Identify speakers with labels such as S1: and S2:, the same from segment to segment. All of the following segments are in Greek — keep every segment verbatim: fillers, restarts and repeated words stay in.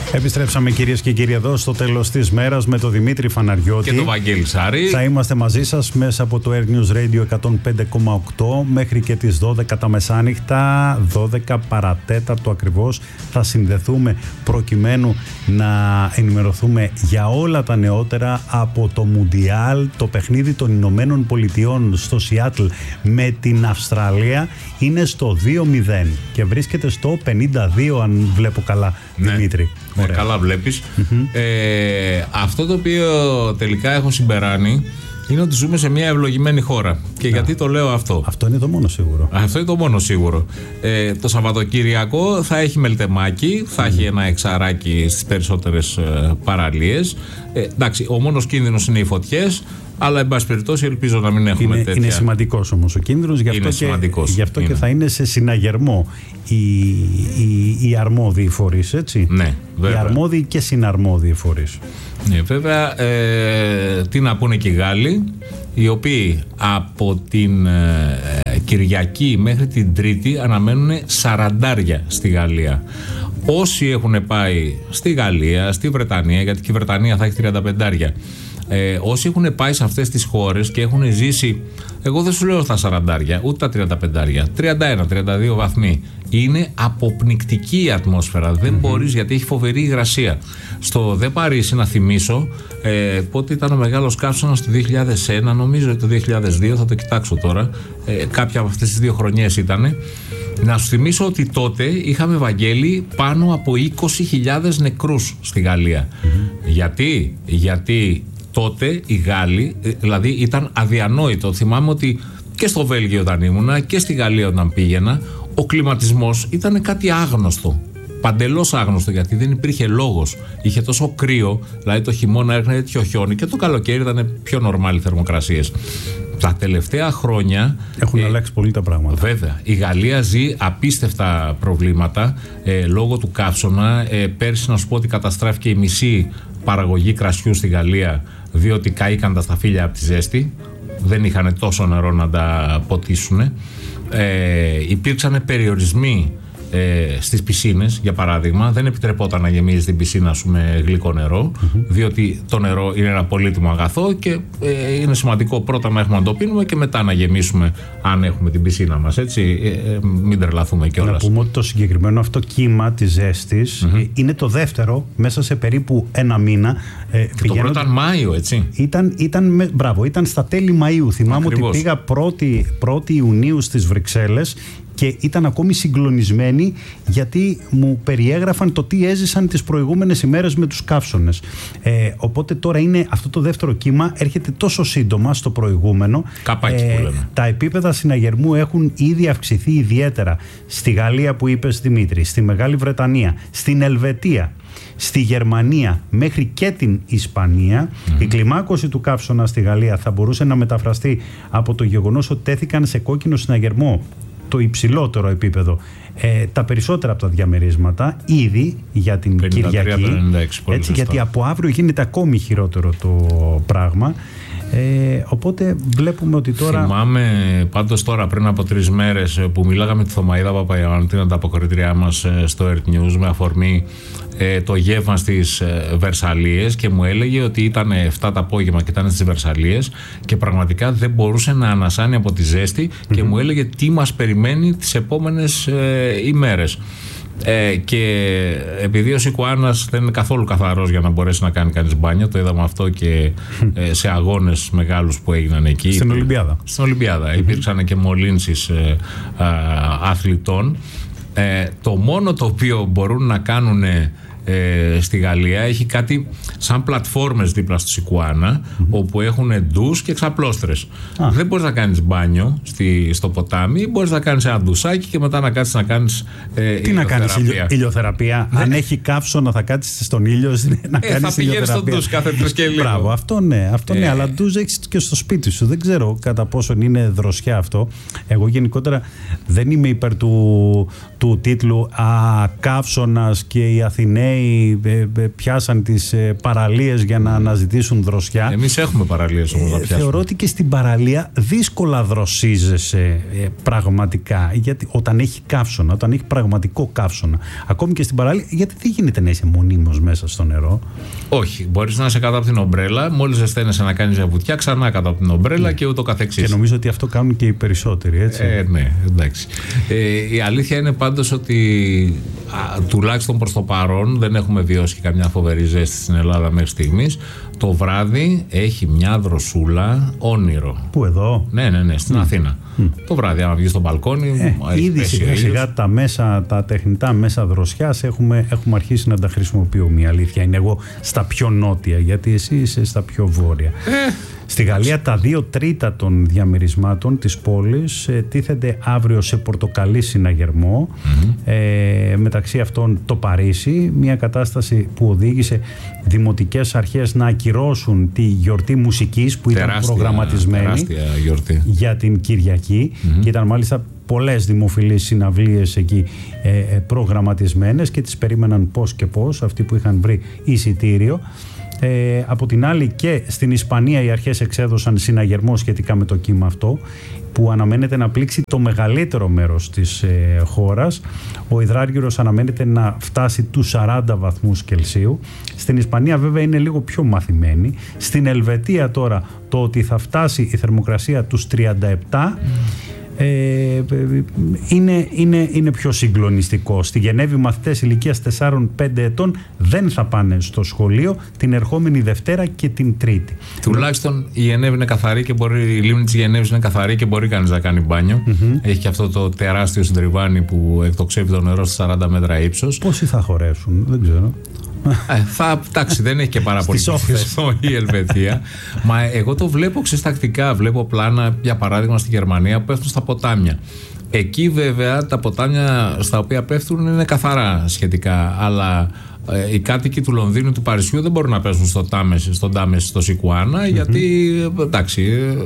S1: Επιστρέψαμε, κυρίες και κύριοι, εδώ στο τέλος της μέρας με τον Δημήτρη Φαναριώτη
S2: και τον Βαγγέλη Σάρη.
S1: Θα είμαστε μαζί σας μέσα από το Air News Radio εκατόν πέντε κόμμα οκτώ μέχρι και τις δώδεκα τα μεσάνυχτα, δώδεκα παρατέταρτο ακριβώς. Θα συνδεθούμε προκειμένου να ενημερωθούμε για όλα τα νεότερα από το Μουντιάλ, το παιχνίδι των Ηνωμένων Πολιτειών στο Σιάτλ με την Αυστραλία. Είναι στο δύο μηδέν και βρίσκεται στο πενήντα δύο, αν βλέπω καλά, ναι, Δημήτρη.
S2: Ναι, καλά βλέπεις. Mm-hmm. Ε, αυτό το οποίο τελικά έχω συμπεράνει είναι ότι ζούμε σε μια ευλογημένη χώρα. Και yeah. γιατί το λέω αυτό?
S1: Αυτό είναι το μόνο σίγουρο.
S2: Αυτό είναι το μόνο σίγουρο. Ε, το Σαββατοκύριακο θα έχει μελτεμάκι, θα mm. έχει ένα εξαράκι στις περισσότερες ε, παραλίες. Ε, εντάξει, ο μόνος κίνδυνος είναι οι φωτιές. Αλλά, εν πάση περιπτώσει, ελπίζω να μην έχουμε
S1: είναι,
S2: τέτοια.
S1: Είναι σημαντικός όμως ο κίνδυνος, γι' αυτό, και, γι αυτό και θα είναι σε συναγερμό οι, οι, οι αρμόδιοι φορείς, έτσι.
S2: Ναι, βέβαια.
S1: Οι αρμόδιοι και συναρμόδιοι φορείς.
S2: Ναι, βέβαια. Ε, τι να πούνε και οι Γάλλοι, οι οποίοι από την ε, Κυριακή μέχρι την Τρίτη αναμένουν σαραντάρια στη Γαλλία. Όσοι έχουν πάει στη Γαλλία, στη Βρετανία, γιατί και η Βρετανία θα έχει τριάντα πεντάρια. Ε, όσοι έχουν πάει σε αυτές τις χώρες και έχουν ζήσει, εγώ δεν σου λέω στα σαραντάρια, ούτε τα τριάντα πεντάρια, τριάντα ένα τριάντα δύο βαθμοί. Είναι αποπνικτική η ατμόσφαιρα. Δεν mm-hmm. μπορείς, γιατί έχει φοβερή υγρασία. Στο Δε Παρίσι, να θυμίσω, ε, πότε ήταν ο μεγάλος καύσωνας το δύο χιλιάδες ένα, νομίζω το δύο χιλιάδες δύο, θα το κοιτάξω τώρα. Ε, κάποια από αυτές τις δύο χρονιές ήταν. Να σου θυμίσω ότι τότε είχαμε, Βαγγέλη, πάνω από είκοσι χιλιάδες νεκρούς στη Γαλλία. Mm-hmm. Γιατί, γιατί τότε οι Γάλλοι, δηλαδή ήταν αδιανόητο. Θυμάμαι ότι και στο Βέλγιο όταν ήμουνα και στη Γαλλία όταν πήγαινα, ο κλιματισμός ήταν κάτι άγνωστο. Παντελώς άγνωστο, γιατί δεν υπήρχε λόγος. Είχε τόσο κρύο, δηλαδή το χειμώνα έρχεται τέτοιο χιόνι και το καλοκαίρι ήταν πιο νορμάλι θερμοκρασίες. Τα τελευταία χρόνια
S1: έχουν ε, αλλάξει πολύ τα πράγματα.
S2: Βέβαια. Η Γαλλία ζει απίστευτα προβλήματα ε, λόγω του καύσωνα. Ε, πέρσι, να σου πω ότι καταστράφηκε η μισή παραγωγή κρασιού στη Γαλλία, διότι καήκαν τα σταφύλια από τη ζέστη. Δεν είχαν τόσο νερό να τα ποτίσουν. Ε, υπήρξαν περιορισμοί ε, στις πισίνες, για παράδειγμα. Δεν επιτρεπόταν να γεμίζει την πισίνα σου με γλυκό νερό, mm-hmm. διότι το νερό είναι ένα πολύτιμο αγαθό και ε, είναι σημαντικό πρώτα να έχουμε να το πίνουμε και μετά να γεμίσουμε, αν έχουμε την πισίνα μας. Έτσι, ε, ε, μην τρελαθούμε κιόλας.
S1: Να πούμε ότι το συγκεκριμένο αυτό κύμα της ζέστης mm-hmm. είναι το δεύτερο μέσα σε περίπου ένα μήνα.
S2: Ε, και το πρώτο ήταν Μάιο, έτσι.
S1: Ήταν, ήταν, μπράβο, ήταν στα τέλη Μαΐου. Θυμάμαι Ακριβώς. ότι πήγα πρώτη Ιουνίου στις Βρυξέλλες και ήταν ακόμη συγκλονισμένοι, γιατί μου περιέγραφαν το τι έζησαν τις προηγούμενες ημέρες με τους καύσωνες. Ε, οπότε τώρα είναι αυτό το δεύτερο κύμα, έρχεται τόσο σύντομα στο προηγούμενο.
S2: Καπάκι ε, που λέμε.
S1: Τα επίπεδα συναγερμού έχουν ήδη αυξηθεί ιδιαίτερα στη Γαλλία που είπες, Δημήτρη, στη Μεγάλη Βρετανία, στην Ελβετία, στη Γερμανία μέχρι και την Ισπανία. Mm-hmm. Η κλιμάκωση του καύσωνα στη Γαλλία θα μπορούσε να μεταφραστεί από το γεγονός ότι τέθηκαν σε κόκκινο συναγερμό, το υψηλότερο επίπεδο, ε, τα περισσότερα από τα διαμερίσματα ήδη για την πενήντα τρία Κυριακή,
S2: πενήντα έξι,
S1: έτσι, γιατί από αύριο γίνεται ακόμη χειρότερο το πράγμα. Ε, οπότε βλέπουμε ότι τώρα.
S2: Θυμάμαι πάντως τώρα πριν από τρεις μέρες που μιλάγαμε τη Θωμαΐδα Παπαϊωάννου, την ανταποκριτριά μας στο Earth News, με αφορμή ε, το γεύμα στις ε, Βερσαλίες, και μου έλεγε ότι ήταν εφτά το απόγευμα και ήταν στις Βερσαλίες και πραγματικά δεν μπορούσε να ανασάνει από τη ζέστη mm-hmm. και μου έλεγε τι μας περιμένει τις επόμενες ε, ημέρες. Ε, και επειδή ο Σικουάνας δεν είναι καθόλου καθαρός για να μπορέσει να κάνει κανείς μπάνιο, το είδαμε αυτό και ε, σε αγώνες μεγάλους που έγιναν εκεί.
S1: Στην Ολυμπιάδα.
S2: Στην Ολυμπιάδα. Mm-hmm. Υπήρξαν και μολύνσεις ε, ε, αθλητών. Ε, το μόνο το οποίο μπορούν να κάνουν ε, στη Γαλλία, έχει κάτι σαν πλατφόρμες δίπλα στο Σικουάνα, mm-hmm. όπου έχουν ντους και ξαπλώστρες. Ah. Δεν μπορείς να κάνεις μπάνιο στη, στο ποτάμι, μπορείς να κάνεις ένα ντουσάκι και μετά να κάτσεις να κάνεις ε,
S1: τι να κάνεις ηλιο, ηλιοθεραπεία. Ναι. Αν έχει καύσωνα θα κάτσεις στον ήλιο να ε, κάνεις
S2: θα
S1: ηλιοθεραπεία.
S2: Θα πηγαίνεις στον ντους κάθε τρεις και λίγο.
S1: Μπράβο, αυτό ναι, αυτό ναι, ε. αλλά ντους έχεις και στο σπίτι σου. Δεν ξέρω κατά πόσον είναι δροσιά αυτό. Εγώ γενικότερα δεν είμαι υπέρ του, του τίτλου «Α, καύσωνας και οι Αθηναίοι νέοι ε, ε, πιάσαν τις ε, παραλίες για να αναζητήσουν δροσιά.
S2: Εμείς έχουμε παραλίες όμως να πιάσουμε.
S1: Θεωρώ ότι και στην παραλία δύσκολα δροσίζεσαι ε, πραγματικά, γιατί όταν έχει καύσωνα, όταν έχει πραγματικό καύσωνα, ακόμη και στην παραλία, γιατί δεν γίνεται να είσαι μονίμως μέσα στο νερό.
S2: Όχι, μπορείς να είσαι κάτω από την ομπρέλα, μόλις ζεσταίνεσαι να κάνεις μια βουτιά, ξανά κάτω από την ομπρέλα ναι. και ούτω καθεξής.
S1: Και νομίζω ότι αυτό κάνουν και οι περισσότεροι, έτσι.
S2: Ε, ναι, εντάξει. Ε, η αλήθεια είναι πάντως ότι α, τουλάχιστον προς το παρόν δεν έχουμε βιώσει και καμιά φοβερή ζέστη στην Ελλάδα μέχρι στιγμής. Το βράδυ έχει μια δροσούλα όνειρο.
S1: Πού, εδώ?
S2: Ναι, ναι, ναι, στην mm. Αθήνα. Mm. Το βράδυ, άμα βγεις στο μπαλκόνι.
S1: Ε, ήδη σιγά σιγά τα, μέσα, τα τεχνητά μέσα δροσιάς έχουμε, έχουμε αρχίσει να τα χρησιμοποιούμε. Η αλήθεια είναι, εγώ στα πιο νότια, γιατί εσύ είσαι στα πιο βόρεια. Ε. Στη Γαλλία τα δύο τρίτα των διαμερισμάτων της πόλης ε, τίθενται αύριο σε πορτοκαλί συναγερμό. Mm-hmm. Ε, μεταξύ αυτών το Παρίσι, μια κατάσταση που οδήγησε δημοτικές αρχές να ακυρώσουν τη γιορτή μουσικής που ήταν τεράστια, προγραμματισμένη
S2: γιορτή.
S1: για την Κυριακή mm-hmm. και ήταν μάλιστα πολλές δημοφιλείς συναυλίες εκεί ε, προγραμματισμένες και τις περίμεναν πώς και πώς αυτοί που είχαν βρει εισιτήριο. Ε, από την άλλη και στην Ισπανία οι αρχές εξέδωσαν συναγερμό σχετικά με το κύμα αυτό που αναμένεται να πλήξει το μεγαλύτερο μέρος της ε, χώρας. Ο υδράργυρος αναμένεται να φτάσει τους σαράντα βαθμούς Κελσίου. Στην Ισπανία βέβαια είναι λίγο πιο μαθημένη. Στην Ελβετία τώρα το ότι θα φτάσει η θερμοκρασία τους τριάντα επτά Ε, είναι, είναι, είναι πιο συγκλονιστικό. Στη Γενέβη μαθητές ηλικίας τεσσάρων με πέντε ετών δεν θα πάνε στο σχολείο την ερχόμενη Δευτέρα και την Τρίτη.
S2: Τουλάχιστον η Γενέβη είναι καθαρή και μπορεί, η λίμνη της Γενέβης είναι καθαρή και μπορεί κανείς να κάνει μπάνιο. Mm-hmm. Έχει και αυτό το τεράστιο συντριβάνι που εκτοξεύει το νερό στα σαράντα μέτρα ύψος.
S1: Πόσοι θα χωρέσουν, δεν ξέρω.
S2: Ε, θα, εντάξει, δεν έχει και πάρα πολύ πληθυσμό η Ελβετία. Μα εγώ το βλέπω ξεστακτικά. Βλέπω πλάνα, για παράδειγμα, στη Γερμανία που πέφτουν στα ποτάμια. Εκεί βέβαια τα ποτάμια στα οποία πέφτουν είναι καθαρά σχετικά. Αλλά ε, οι κάτοικοι του Λονδίνου, του Παρισιού δεν μπορούν να πέσουν στο Τάμες, στον Τάμες, στο Σικουάνα, mm-hmm. γιατί εντάξει,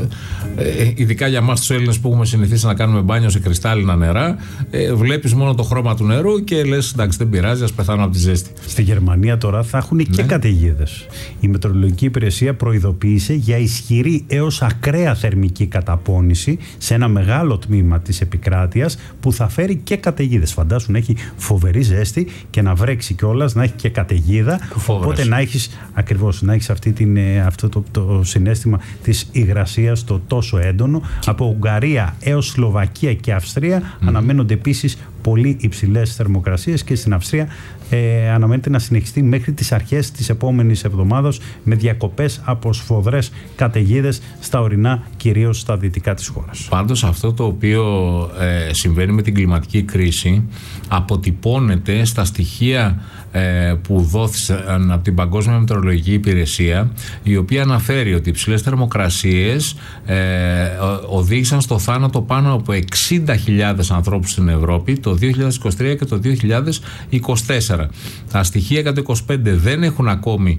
S2: ε, ε, ειδικά για εμάς τους Έλληνες που έχουμε συνηθίσει να κάνουμε μπάνιο σε κρυστάλλινα νερά, ε, βλέπεις μόνο το χρώμα του νερού και λες εντάξει, δεν πειράζει, ας πεθάνω από τη ζέστη.
S1: Στη Γερμανία τώρα θα έχουν ναι. και καταιγίδες. Η Μετεωρολογική Υπηρεσία προειδοποίησε για ισχυρή έως ακραία θερμική καταπώνηση σε ένα μεγάλο τμήμα της επικράτειας που θα φέρει και καταιγίδες. Φαντάσου να έχει φοβερή ζέστη και να βρέξει κιόλας, να έχει και καταιγίδα.
S2: Φόβρες.
S1: Οπότε να έχεις ακριβώς, να έχεις αυτή την, αυτό το, το συναίσθημα της υγρασίας το τόσο έντονο. Από Ουγγαρία έως Σλοβακία και Αυστρία mm. αναμένονται επίσης πολύ υψηλές θερμοκρασίες και στην Αυστρία ε, αναμένεται να συνεχιστεί μέχρι τις αρχές της επόμενης εβδομάδας με διακοπές από σφοδρές καταιγίδες στα ορεινά, κυρίως στα δυτικά της χώρας.
S2: Πάντως αυτό το οποίο ε, συμβαίνει με την κλιματική κρίση αποτυπώνεται στα στοιχεία ε, που δόθησαν από την Παγκόσμια Μετεωρολογική Υπηρεσία, η οποία αναφέρει ότι οι υψηλές θερμοκρασίες ε, οδήγησαν στο θάνατο πάνω από εξήντα χιλιάδες ανθρώπους στην Ευρώπη το δύο χιλιάδες είκοσι τρία και το δύο χιλιάδες είκοσι τέσσερα. Τα στοιχεία εκατόν είκοσι πέντε δεν έχουν ακόμη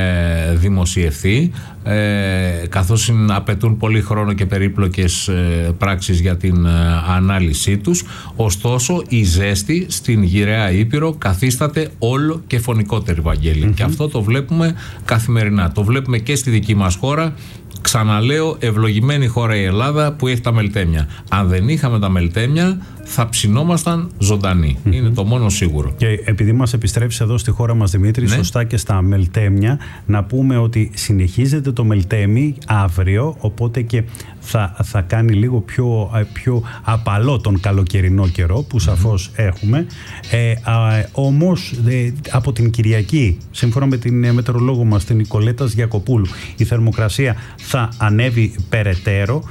S2: ε, δημοσιευθεί, ε, καθώς απαιτούν πολύ χρόνο και περίπλοκες ε, πράξεις για την ε, ανάλυση τους. Ωστόσο η ζέστη στην γυραιά Ήπειρο καθίσταται όλο και φωνικότερη, Βαγγέλη. Mm-hmm. Και αυτό το βλέπουμε καθημερινά. Το βλέπουμε και στη δική μας χώρα. Ξαναλέω, ευλογημένη χώρα η Ελλάδα που έχει τα μελτέμια. Αν δεν είχαμε τα μελτέμια, θα ψινόμασταν ζωντανοί. Mm-hmm. Είναι το μόνο σίγουρο.
S1: Και επειδή μας επιστρέψει εδώ στη χώρα μας, Δημήτρη, ναι. σωστά και στα μελτέμια, να πούμε ότι συνεχίζεται το μελτέμι αύριο, οπότε και θα, θα κάνει λίγο πιο, πιο απαλό τον καλοκαιρινό καιρό που σαφώς mm-hmm. έχουμε. Ε, α, όμως ε, από την Κυριακή, σύμφωνα με την μετεωρολόγο μας, την Νικολέτα Γιακοπούλου, η θερμοκρασία θα ανέβει περαιτέρω.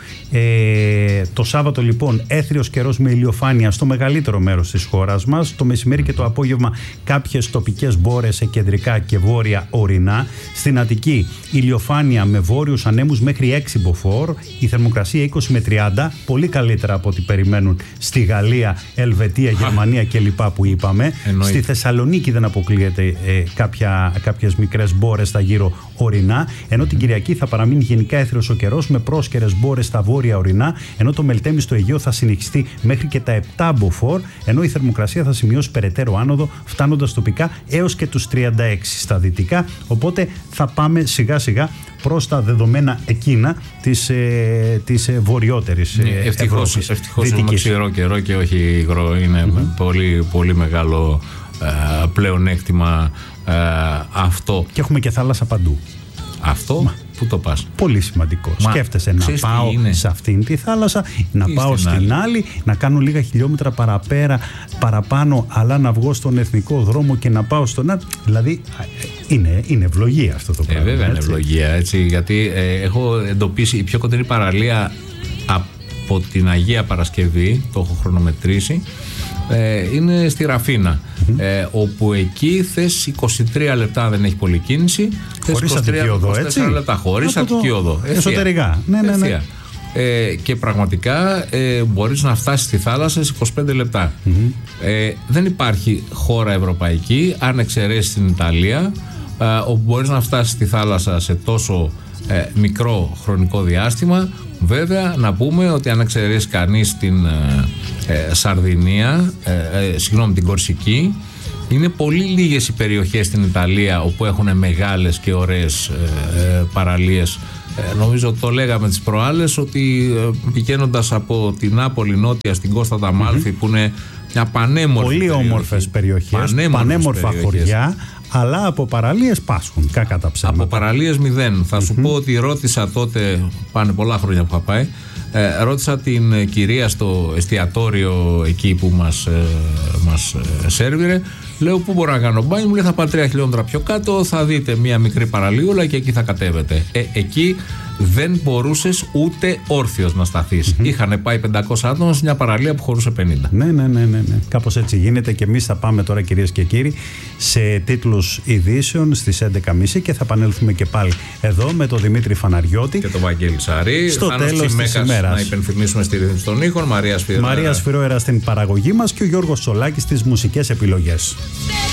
S1: Ε, το Σάββατο λοιπόν έθριος καιρός με ηλιοφάνεια στο μεγαλύτερο μέρος της χώρας μας. Το μεσημέρι και το απόγευμα κάποιες τοπικές μπόρες σε κεντρικά και βόρεια ορεινά. Στην Αττική ηλιοφάνεια με βόρειους ανέμους μέχρι έξι μποφόρ. Η θερμοκρασία είκοσι με τριάντα, πολύ καλύτερα από ό,τι περιμένουν στη Γαλλία, Ελβετία, Γερμανία κλπ. Που είπαμε. Εννοεί. Στη Θεσσαλονίκη δεν αποκλείεται ε, κάποια, κάποιες μικρές μπόρες στα γύρω ορεινά. Ενώ την Κυριακή θα παραμείνει γενικά έθριος ο καιρός με πρόσκαιρες μπόρες στα βόρεια ορεινά, ενώ το μελτέμι στο Αιγαίο θα συνεχιστεί μέχρι και τα επτά μποφόρ, ενώ η θερμοκρασία θα σημειώσει περαιτέρω άνοδο, φτάνοντας τοπικά έως και τους τριάντα έξι στα δυτικά. Οπότε θα πάμε σιγά σιγά προς τα δεδομένα εκείνα της, ε, της ε, βορειότερης ε,
S2: ευτυχώς,
S1: Ευρώπης.
S2: Ευτυχώς είναι ξηρό καιρό και όχι υγρό. Είναι mm-hmm. πολύ, πολύ μεγάλο ε, πλεονέκτημα ε, αυτό.
S1: Και έχουμε και θάλασσα παντού.
S2: Αυτό Μα, πού το πας?
S1: Πολύ σημαντικό.
S2: Μα,
S1: σκέφτεσαι να πάω σε αυτήν τη θάλασσα, να τι πάω στην άλλη. άλλη, να κάνω λίγα χιλιόμετρα παραπέρα, παραπάνω, αλλά να βγω στον εθνικό δρόμο και να πάω στον άλλο. Δηλαδή είναι, είναι ευλογία αυτό το πράγμα.
S2: Ε, βέβαια είναι ευλογία, έτσι, γιατί ε, έχω εντοπίσει η πιο κοντινή παραλία από την Αγία Παρασκευή, το έχω χρονομετρήσει, ε, είναι στη Ραφίνα, mm-hmm. ε, όπου εκεί θες είκοσι τρία λεπτά, δεν έχει πολύ κίνηση,
S1: χωρίς Αττική Οδό, έτσι,
S2: λεπτά, χωρίς Αττική Οδό,
S1: εσωτερικά, ναι, ναι, ναι.
S2: Ε, και πραγματικά ε, μπορείς να φτάσεις στη θάλασσα σε είκοσι πέντε λεπτά. Mm-hmm. ε, δεν υπάρχει χώρα ευρωπαϊκή, αν εξαιρέσεις την Ιταλία, ε, όπου μπορείς να φτάσεις στη θάλασσα σε τόσο ε, μικρό χρονικό διάστημα. Βέβαια να πούμε ότι αν εξαιρέσει κανείς την ε, Σαρδινία, ε, ε, συγγνώμη, την Κορσική, είναι πολύ λίγες οι περιοχές στην Ιταλία όπου έχουν μεγάλες και ωραίες ε, ε, παραλίες. Ε, νομίζω το λέγαμε τις προάλλες ότι ε, πηγαίνοντας από την Νάπολη νότια στην Κώστα d'Amalfi, mm-hmm. που είναι μια πανέμορφη
S1: πολύ
S2: περιοχή,
S1: όμορφες περιοχές,
S2: πανέμορφες
S1: πανέμορφα
S2: περιοχές.
S1: χωριά, αλλά από παραλίες πάσχουν, κακά τα ψέματα.
S2: Από παραλίες μηδέν. Θα σου mm-hmm. πω ότι ρώτησα τότε, πάνε πολλά χρόνια που είχα πάει, ε, ρώτησα την κυρία στο εστιατόριο εκεί που μας, ε, μας ε, σέρβιρε. Λέω πού μπορώ να κάνω μπάνι, μου λέει θα πάω τρία χιλιόμετρα πιο κάτω, θα δείτε μια μικρή παραλίουλα και εκεί θα κατέβετε. Ε, εκεί δεν μπορούσες ούτε όρθιος να σταθείς. Mm-hmm. Είχαν πάει πεντακόσια άτομα σε μια παραλία που χωρούσε πενήντα.
S1: Ναι, ναι, ναι, ναι, ναι. Κάπως έτσι γίνεται και εμείς θα πάμε τώρα, κυρίες και κύριοι, σε τίτλους ειδήσεων στις έντεκα και μισή και θα επανέλθουμε και πάλι εδώ με τον Δημήτρη Φαναριώτη
S2: και τον Βαγγέλη Σαρή.
S1: Στο τέλος της ημέρας.
S2: Να υπενθυμίσουμε στη ρύθμιση των ήχων, Μαρία Σφυρόερα.
S1: Μαρία Σφυρόερα στην παραγωγή μας και ο Γιώργος Σολάκης στις μουσικές επιλογές.